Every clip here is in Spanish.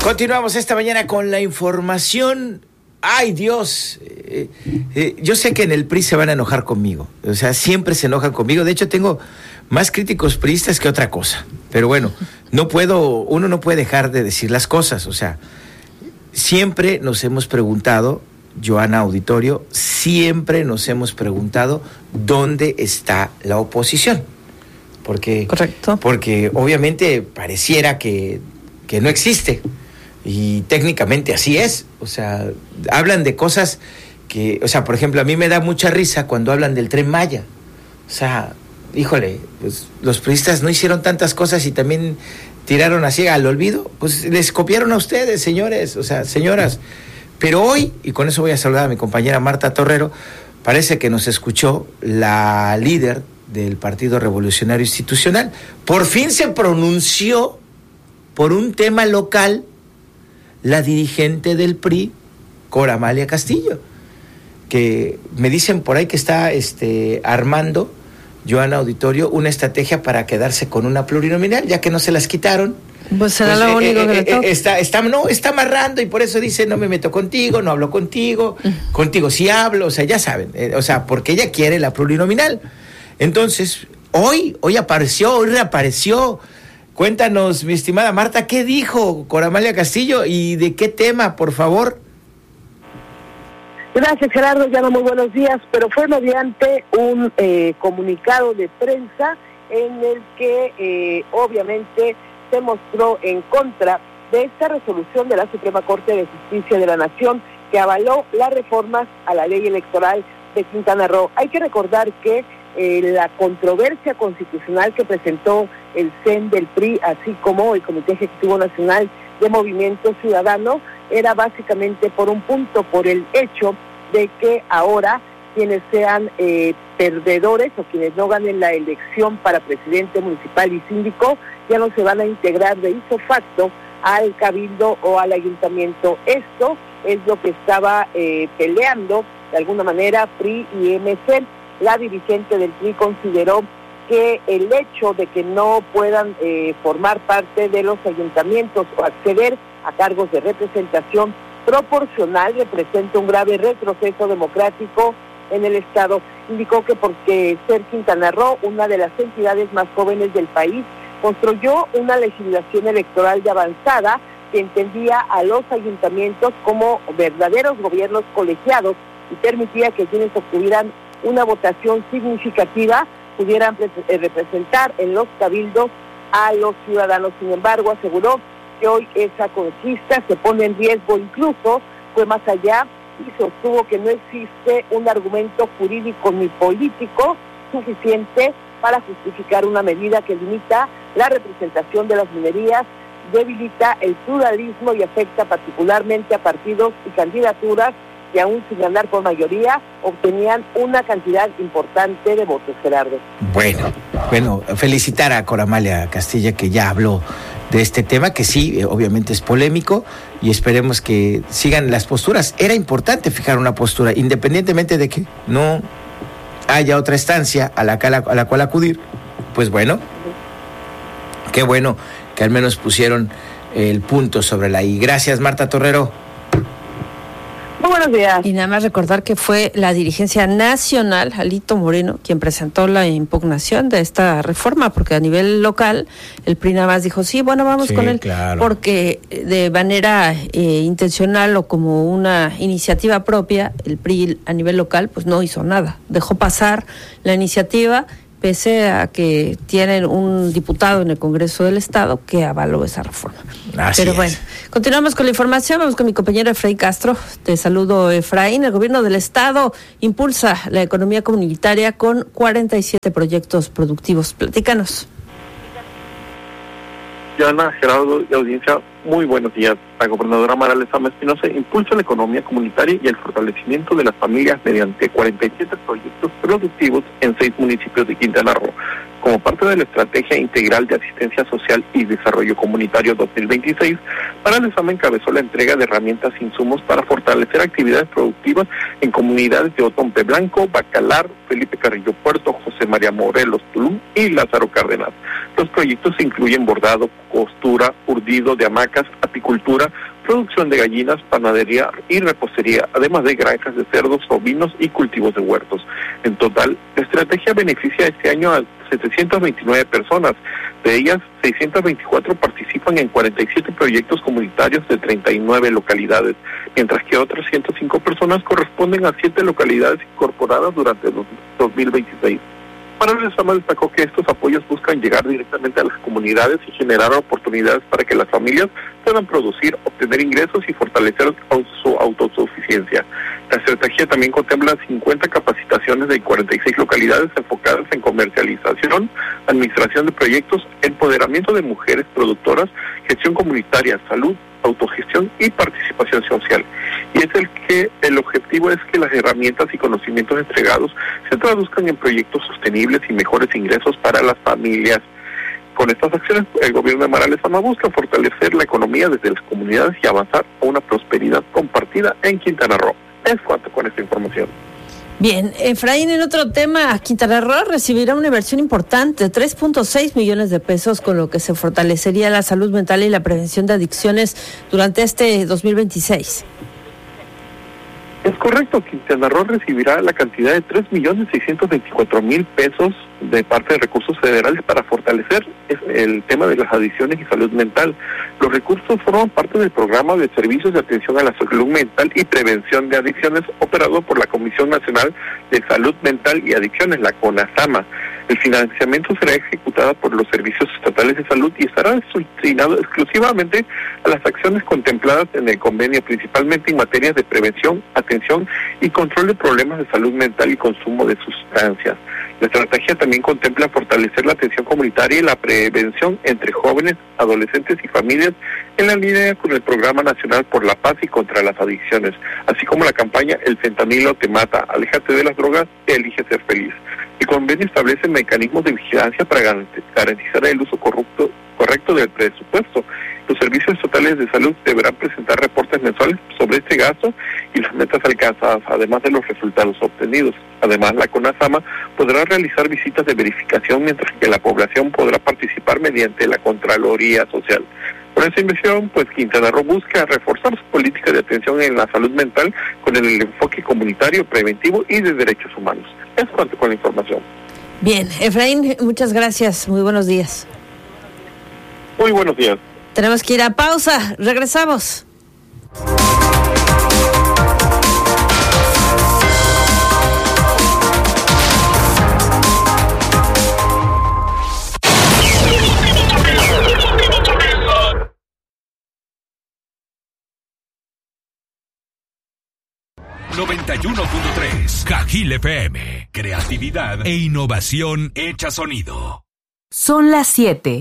Continuamos esta mañana con la información. ¡Ay, Dios! Yo sé que en el PRI se van a enojar conmigo. O sea, siempre se enojan conmigo. De hecho, tengo más críticos priistas que otra cosa. Pero bueno, uno no puede dejar de decir las cosas. O sea, siempre nos hemos preguntado, Joana Auditorio, siempre nos hemos preguntado dónde está la oposición. Correcto. Porque obviamente pareciera que no existe. Y técnicamente así es. O sea, hablan de cosas que, o sea, por ejemplo, a mí me da mucha risa cuando hablan del Tren Maya. O sea, híjole, pues los priistas no hicieron tantas cosas y también tiraron así al olvido. Pues les copiaron a ustedes, señores, o sea, señoras. Pero hoy, y con eso voy a saludar a mi compañera Marta Torrero, parece que nos escuchó la líder del Partido Revolucionario Institucional. Por fin se pronunció por un tema local la dirigente del PRI, Cora Amalia Castillo, que me dicen por ahí que está armando, Joana Auditorio, una estrategia para quedarse con una plurinominal, ya que no se las quitaron. Pues será lo único que le toca. Está amarrando y por eso dice, no me meto contigo, no hablo contigo, contigo sí hablo, o sea, ya saben, o sea, porque ella quiere la plurinominal. Entonces, hoy reapareció. Cuéntanos, mi estimada Marta, ¿qué dijo Cora Amalia Castillo y de qué tema, por favor? Gracias, Gerardo, ya no muy buenos días, pero fue mediante un comunicado de prensa en el que obviamente se mostró en contra de esta resolución de la Suprema Corte de Justicia de la Nación que avaló las reformas a la ley electoral de Quintana Roo. Hay que recordar que la controversia constitucional que presentó el CEN del PRI, así como el Comité Ejecutivo Nacional de Movimiento Ciudadano, era básicamente por un punto, por el hecho de que ahora quienes sean perdedores o quienes no ganen la elección para presidente municipal y síndico ya no se van a integrar de ipso facto al cabildo o al ayuntamiento. Esto es lo que estaba peleando de alguna manera PRI y MC. La dirigente del PRI consideró que el hecho de que no puedan formar parte de los ayuntamientos o acceder a cargos de representación proporcional representa un grave retroceso democrático en el Estado. Indicó que porque ser Quintana Roo, una de las entidades más jóvenes del país, construyó una legislación electoral de avanzada que entendía a los ayuntamientos como verdaderos gobiernos colegiados y permitía que quienes obtuvieran una votación significativa pudieran representar en los cabildos a los ciudadanos. Sin embargo, aseguró que hoy esa conquista se pone en riesgo, incluso fue más allá y sostuvo que no existe un argumento jurídico ni político suficiente para justificar una medida que limita la representación de las minorías, debilita el pluralismo y afecta particularmente a partidos y candidaturas que aún sin ganar por mayoría obtenían una cantidad importante de votos, Gerardo. Bueno, felicitar a Cora Amalia Castilla, que ya habló de este tema, que sí, obviamente es polémico, y esperemos que sigan las posturas. Era importante fijar una postura, independientemente de que no haya otra instancia a la cual acudir. Pues bueno, qué bueno que al menos pusieron el punto sobre la I. Gracias, Marta Torrero. Muy buenos días. Y nada más recordar que fue la dirigencia nacional, Alito Moreno, quien presentó la impugnación de esta reforma, porque a nivel local el PRI nada más dijo, sí, bueno, vamos con él, claro, porque de manera intencional o como una iniciativa propia, el PRI a nivel local pues no hizo nada, dejó pasar la iniciativa, pese a que tienen un diputado en el Congreso del Estado que avaló esa reforma. Pero bueno, continuamos con la información, vamos con mi compañero Efraín Castro. Te saludo, Efraín. El gobierno del Estado impulsa la economía comunitaria con 47 proyectos productivos. Platícanos. Joana, Gerardo y audiencia, muy buenos días. La gobernadora Mara Lezama Espinosa impulsa la economía comunitaria y el fortalecimiento de las familias mediante 47 proyectos productivos en 6 municipios de Quintana Roo, como parte de la Estrategia Integral de Asistencia Social y Desarrollo Comunitario 2026, Lezama encabezó la entrega de herramientas e insumos para fortalecer actividades productivas en comunidades de Otompe Blanco, Bacalar, Felipe Carrillo Puerto, José María Morelos Tulum y Lázaro Cárdenas. Los proyectos incluyen bordado, costura, urdido de hamacas, apicultura, producción de gallinas, panadería y repostería, además de granjas de cerdos, ovinos y cultivos de huertos. En total, la estrategia beneficia este año a 729 personas. De ellas, 624 participan en 47 proyectos comunitarios de 39 localidades, mientras que otras 105 personas corresponden a 7 localidades incorporadas durante el 2026. Lezama destacó que estos apoyos buscan llegar directamente a las comunidades y generar oportunidades para que las familias puedan producir, obtener ingresos y fortalecer su autosuficiencia. La estrategia también contempla 50 capacitaciones de 46 localidades enfocadas en comercialización, administración de proyectos, empoderamiento de mujeres productoras, gestión comunitaria, salud, autogestión y participación social. Y el objetivo es que las herramientas y conocimientos entregados se traduzcan en proyectos sostenibles y mejores ingresos para las familias. Con estas acciones, el gobierno de Mara Lezama busca fortalecer la economía desde las comunidades y avanzar a una prosperidad compartida en Quintana Roo. Es cuanto con esta información. Bien, Efraín, en otro tema, Quintana Roo recibirá una inversión importante, 3.6 millones de pesos, con lo que se fortalecería la salud mental y la prevención de adicciones durante este 2026. Es correcto, Quintana Roo recibirá la cantidad de 3.624.000 pesos de parte de recursos federales para fortalecer el tema de las adicciones y salud mental. Los recursos forman parte del programa de servicios de atención a la salud mental y prevención de adicciones operado por la Comisión Nacional de Salud Mental y Adicciones, la CONASAMA. El financiamiento será ejecutado por los servicios estatales de salud y estará destinado exclusivamente a las acciones contempladas en el convenio, principalmente en materias de prevención, atención y control de problemas de salud mental y consumo de sustancias. La estrategia también contempla fortalecer la atención comunitaria y la prevención entre jóvenes, adolescentes y familias en la línea con el Programa Nacional por la Paz y contra las Adicciones, así como la campaña El fentanilo te mata, aléjate de las drogas, elige ser feliz. El convenio establece mecanismos de vigilancia para garantizar el uso correcto del presupuesto. Los servicios estatales de salud deberán presentar reportes mensuales sobre este gasto y las metas alcanzadas, además de los resultados obtenidos. Además, la CONASAMA podrá realizar visitas de verificación, mientras que la población podrá participar mediante la Contraloría Social. Por esa inversión, pues Quintana Roo busca reforzar su política de atención en la salud mental con el enfoque comunitario, preventivo y de derechos humanos. Es cuanto con la información. Bien, Efraín, muchas gracias. Muy buenos días. Muy buenos días. Tenemos que ir a pausa. Regresamos. ...91.3... Cajil FM... Creatividad e innovación hecha sonido. Son las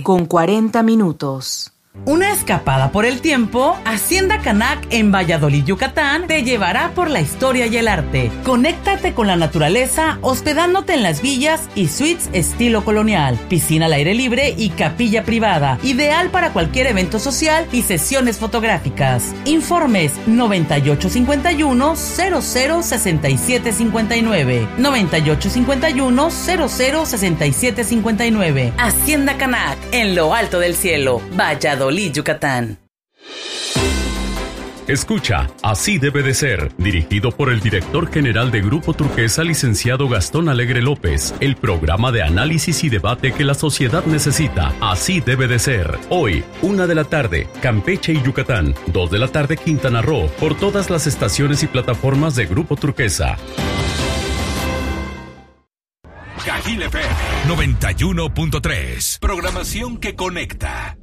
7:40. Una escapada por el tiempo, Hacienda Canac en Valladolid, Yucatán, te llevará por la historia y el arte. Conéctate con la naturaleza hospedándote en las villas y suites estilo colonial, piscina al aire libre y capilla privada, ideal para cualquier evento social y sesiones fotográficas. Informes 9851-006759, 9851-006759. Hacienda Canac, en lo alto del cielo, Valladolid, Yucatán. Escucha, Así debe de ser, dirigido por el director general de Grupo Turquesa, licenciado Gastón Alegre López, el programa de análisis y debate que la sociedad necesita. Así debe de ser. Hoy, 1 de la tarde, Campeche y Yucatán, 2 de la tarde, Quintana Roo, por todas las estaciones y plataformas de Grupo Turquesa. Cajil FM 91.3. Programación que conecta.